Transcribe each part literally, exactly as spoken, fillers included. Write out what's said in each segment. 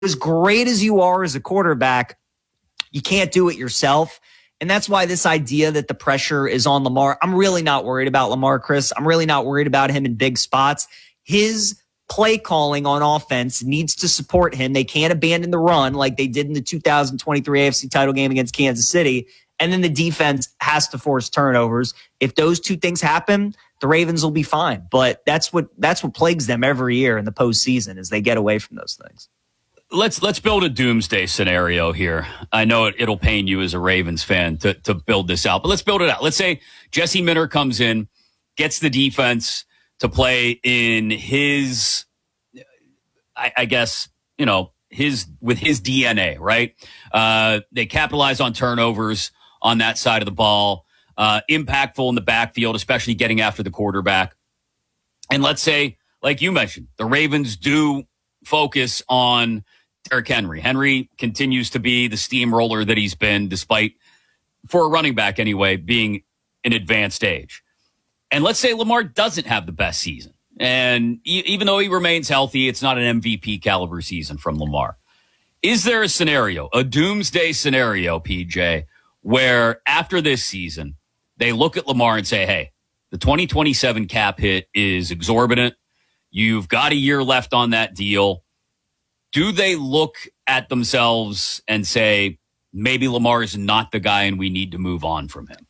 as great as you are as a quarterback, you can't do it yourself. And that's why this idea that the pressure is on Lamar, I'm really not worried about Lamar, Chris. I'm really not worried about him in big spots. His play calling on offense needs to support him. They can't abandon the run like they did in the two thousand twenty-three A F C title game against Kansas City. And then the defense has to force turnovers. If those two things happen, the Ravens will be fine. But that's what that's what plagues them every year in the postseason is they get away from those things. Let's let's build a doomsday scenario here. I know it, it'll pain you as a Ravens fan to, to build this out, but let's build it out. Let's say Jesse Minter comes in, gets the defense to play in his, I, I guess, you know, his with his D N A, right? Uh, they capitalize on turnovers on that side of the ball, uh, impactful in the backfield, especially getting after the quarterback. And let's say, like you mentioned, the Ravens do focus on Derrick Henry. Henry continues to be the steamroller that he's been, despite, for a running back anyway, being an advanced age. And let's say Lamar doesn't have the best season. And e- even though he remains healthy, it's not an M V P caliber season from Lamar. Is there a scenario, a doomsday scenario, P J, where after this season, they look at Lamar and say, hey, the twenty twenty-seven cap hit is exorbitant. You've got a year left on that deal. Do they look at themselves and say, maybe Lamar is not the guy and we need to move on from him?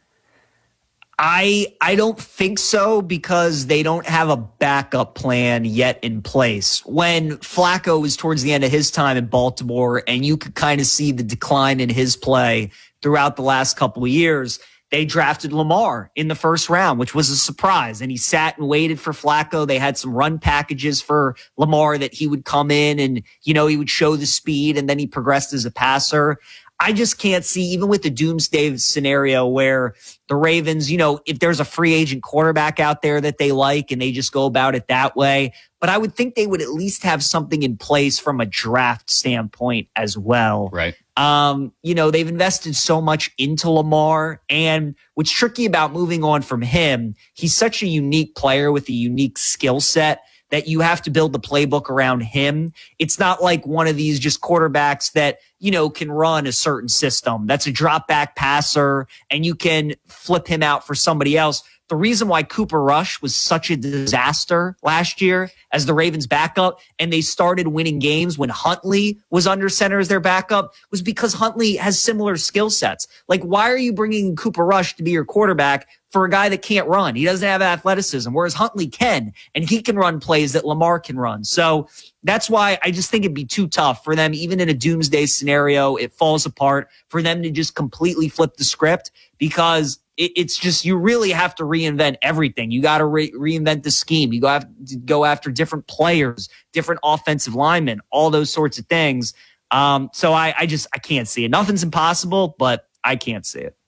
I I don't think so because they don't have a backup plan yet in place. When Flacco was towards the end of his time in Baltimore and you could kind of see the decline in his play throughout the last couple of years, they drafted Lamar in the first round, which was a surprise. And he sat and waited for Flacco. They had some run packages for Lamar that he would come in and, you know, he would show the speed and then he progressed as a passer. I just can't see, even with the doomsday scenario where the Ravens, you know, if there's a free agent quarterback out there that they like and they just go about it that way. But I would think they would at least have something in place from a draft standpoint as well. Right. Um, you know, they've invested so much into Lamar, and what's tricky about moving on from him, he's such a unique player with a unique skill set that you have to build the playbook around him. It's not like one of these just quarterbacks that, you know, can run a certain system. That's a drop back passer and you can flip him out for somebody else. The reason why Cooper Rush was such a disaster last year as the Ravens backup and they started winning games when Huntley was under center as their backup was because Huntley has similar skill sets. Like, why are you bringing Cooper Rush to be your quarterback for a guy that can't run? He doesn't have athleticism, whereas Huntley can, and he can run plays that Lamar can run. So that's why I just think it'd be too tough for them, even in a doomsday scenario. It falls apart for them to just completely flip the script because it's just, you really have to reinvent everything. You got to re- reinvent the scheme. You got to go after different players, different offensive linemen, all those sorts of things. Um, so I, I just, I can't see it. Nothing's impossible, but I can't see it.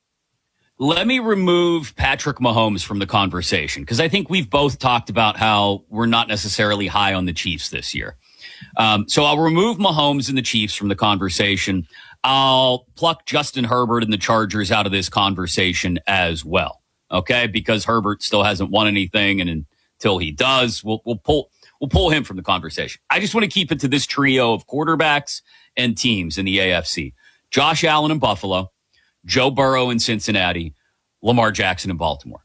Let me remove Patrick Mahomes from the conversation because I think we've both talked about how we're not necessarily high on the Chiefs this year. Um, so I'll remove Mahomes and the Chiefs from the conversation. I'll pluck Justin Herbert and the Chargers out of this conversation as well. Okay, because Herbert still hasn't won anything, and until he does, we'll we'll pull we'll pull him from the conversation. I just want to keep it to this trio of quarterbacks and teams in the A F C: Josh Allen in Buffalo, Joe Burrow in Cincinnati, Lamar Jackson in Baltimore.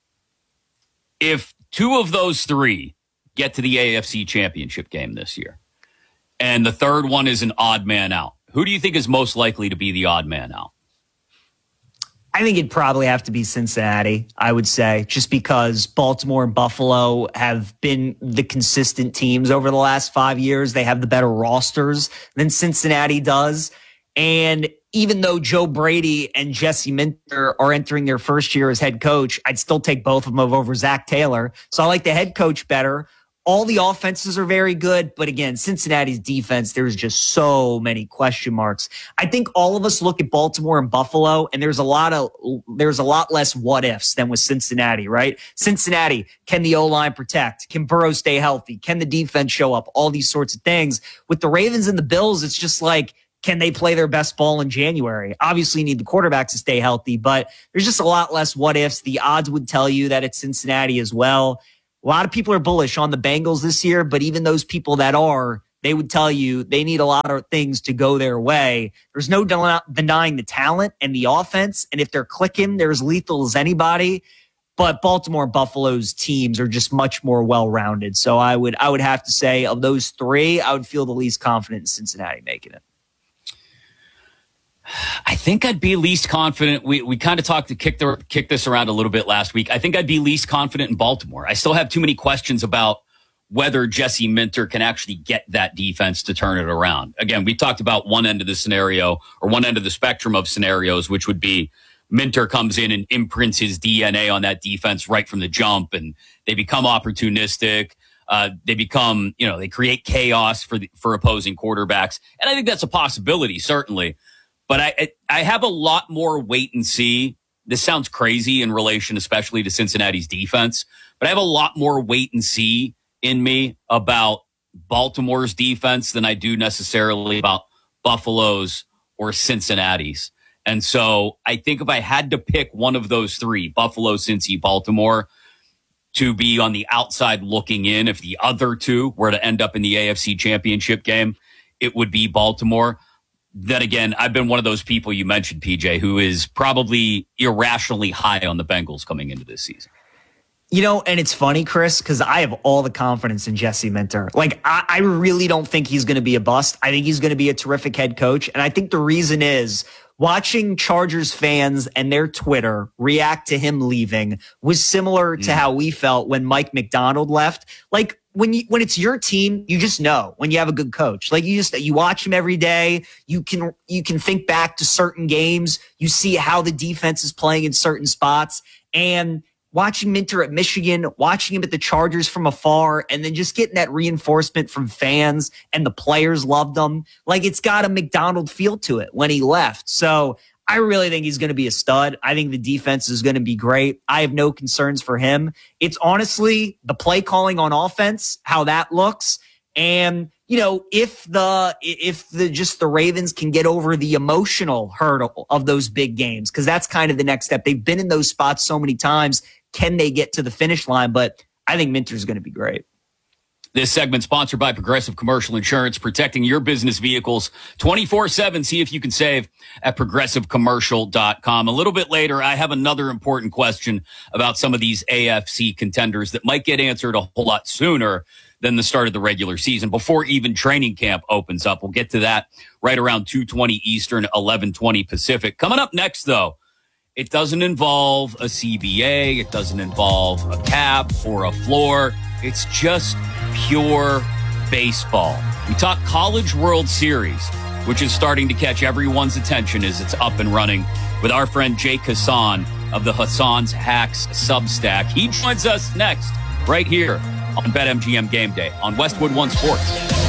If two of those three get to the A F C Championship game this year, and the third one is an odd man out, who do you think is most likely to be the odd man out? I think it'd probably have to be Cincinnati, I would say, just because Baltimore and Buffalo have been the consistent teams over the last five years. They have the better rosters than Cincinnati does. And even though Joe Brady and Jesse Minter are entering their first year as head coach, I'd still take both of them over Zach Taylor. So I like the head coach better. All the offenses are very good, but again, Cincinnati's defense, there's just so many question marks. I think all of us look at Baltimore and Buffalo, and there's a lot of there's a lot less what ifs than with Cincinnati, right? Cincinnati, can the O-line protect? Can Burrow stay healthy? Can the defense show up? All these sorts of things. With the Ravens and the Bills, it's just like, can they play their best ball in January? Obviously, you need the quarterbacks to stay healthy, but there's just a lot less what ifs. The odds would tell you that it's Cincinnati as well. A lot of people are bullish on the Bengals this year, but even those people that are, they would tell you they need a lot of things to go their way. There's no den- denying the talent and the offense. And if they're clicking, they're as lethal as anybody. But Baltimore and Buffalo's teams are just much more well-rounded. So I would I would have to say of those three, I would feel the least confident in Cincinnati making it. I think I'd be least confident. We we kind of talked to kick the kick this around a little bit last week. I think I'd be least confident in Baltimore. I still have too many questions about whether Jesse Minter can actually get that defense to turn it around. Again, we talked about one end of the scenario or one end of the spectrum of scenarios, which would be Minter comes in and imprints his D N A on that defense right from the jump, and they become opportunistic. Uh, they become, you know, they create chaos for the, for opposing quarterbacks, and I think that's a possibility, certainly. But I I have a lot more wait and see. This sounds crazy in relation, especially to Cincinnati's defense, but I have a lot more wait and see in me about Baltimore's defense than I do necessarily about Buffalo's or Cincinnati's. And so I think if I had to pick one of those three, Buffalo, Cincy, Baltimore, to be on the outside looking in, if the other two were to end up in the A F C Championship game, it would be Baltimore. Then again, I've been one of those people you mentioned, P J, who is probably irrationally high on the Bengals coming into this season. You know, and it's funny, Chris, because I have all the confidence in Jesse Minter. Like, I, I really don't think he's going to be a bust. I think he's going to be a terrific head coach. And I think the reason is watching Chargers fans and their Twitter react to him leaving was similar mm. to how we felt when Mike McDonald left. Like, when you, when it's your team, you just know when you have a good coach. Like, you just, you watch him every day. You can, you can think back to certain games. You see how the defense is playing in certain spots. And watching Minter at Michigan, watching him at the Chargers from afar, and then just getting that reinforcement from fans and the players loved him. Like, it's got a McDonald feel to it when he left. So I really think he's going to be a stud. I think the defense is going to be great. I have no concerns for him. It's honestly the play calling on offense, how that looks. And, you know, if the, if the, just the Ravens can get over the emotional hurdle of those big games, because that's kind of the next step. They've been in those spots so many times. Can they get to the finish line? But I think Minter's going to be great. This segment sponsored by Progressive Commercial Insurance, protecting your business vehicles twenty-four seven. See if you can save at progressive commercial dot com. A little bit later, I have another important question about some of these A F C contenders that might get answered a whole lot sooner than the start of the regular season, before even training camp opens up. We'll get to that right around two twenty Eastern, eleven twenty Pacific. Coming up next, though, it doesn't involve a C B A. It doesn't involve a cap or a floor. It's just pure baseball. We talk College World Series, which is starting to catch everyone's attention as it's up and running, with our friend Jake Hassan of the Hassan's Hacks Substack. He joins us next right here on BetMGM Game Day on Westwood One Sports.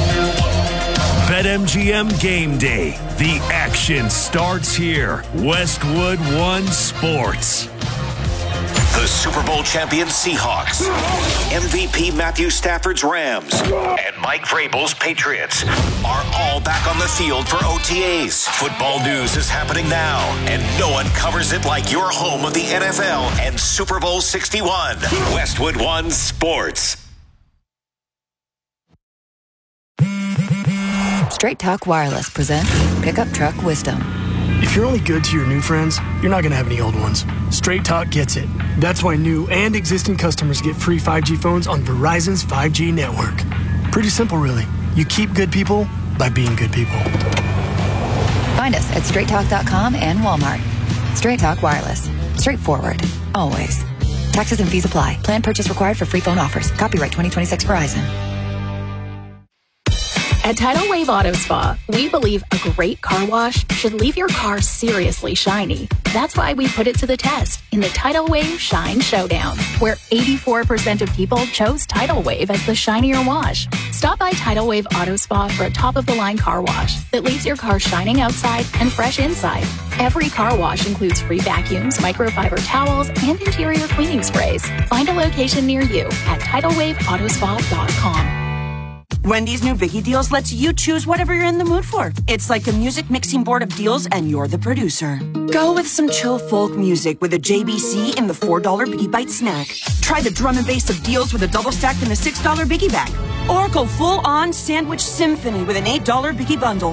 BetMGM Game Day. The action starts here. Westwood One Sports. The Super Bowl champion Seahawks, M V P Matthew Stafford's Rams, and Mike Vrabel's Patriots are all back on the field for O T As. Football news is happening now, and no one covers it like your home of the N F L and Super Bowl sixty-one. Westwood One Sports. Straight Talk Wireless presents Pickup Truck Wisdom. If you're only good to your new friends, you're not going to have any old ones. Straight Talk gets it. That's why new and existing customers get free five G phones on Verizon's five G network. Pretty simple, really. You keep good people by being good people. Find us at straight talk dot com and Walmart. Straight Talk Wireless. Straightforward. Always. Taxes and fees apply. Plan purchase required for free phone offers. Copyright twenty twenty-six Verizon. At Tidal Wave Auto Spa, we believe a great car wash should leave your car seriously shiny. That's why we put it to the test in the Tidal Wave Shine Showdown, where eighty-four percent of people chose Tidal Wave as the shinier wash. Stop by Tidal Wave Auto Spa for a top-of-the-line car wash that leaves your car shining outside and fresh inside. Every car wash includes free vacuums, microfiber towels, and interior cleaning sprays. Find a location near you at tidal wave auto spa dot com. Wendy's new Biggie Deals lets you choose whatever you're in the mood for. It's like a music mixing board of deals, and you're the producer. Go with some chill folk music with a J B C in the four dollar Biggie Bite snack. Try the drum and bass of deals with a double stack in the six dollar Biggie bag. Or go full-on Sandwich Symphony with an eight dollar Biggie bundle.